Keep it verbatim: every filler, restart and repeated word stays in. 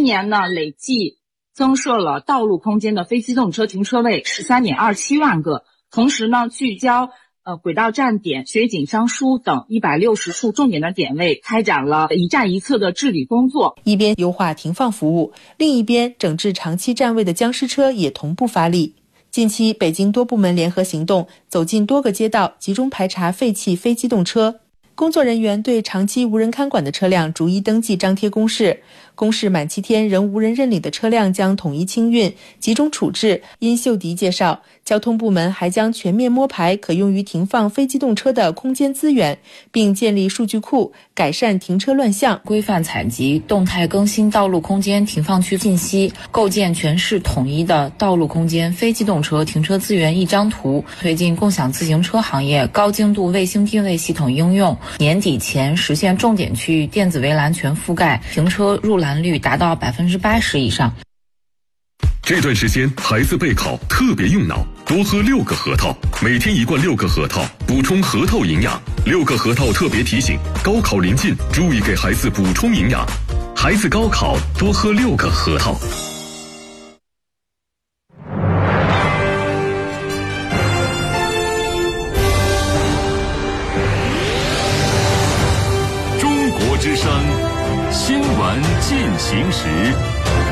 年呢，累计增设了道路空间的非机动车停车位十三点二七万个，同时呢，聚焦呃轨道站点、学景商书等一百六十处重点的点位，开展了一站一侧的治理工作。 一边优化停放服务，另一边整治长期占位的僵尸车也同步发力。近期，北京多部门联合行动，走进多个街道，集中排查废弃非机动车。工作人员对长期无人看管的车辆逐一登记张贴公示，公示满七天仍无人认领的车辆将统一清运、集中处置。殷秀迪介绍，交通部门还将全面摸排可用于停放非机动车的空间资源，并建立数据库，改善停车乱象， 规范采集、动态更新道路空间停放区信息，构建全市统一的道路空间非机动车停车资源一张图，推进共享自行车行业高精度卫星定位系统应用。年底前实现重点区域电子围栏全覆盖，停车入栏率达到百分之八十以上。 这段时间孩子备考特别用脑，多喝六个核桃，每天一罐六个核桃，补充核桃营养。六个核桃特别提醒：高考临近，注意给孩子补充营养。孩子高考多喝六个核桃。 之声新闻进行时。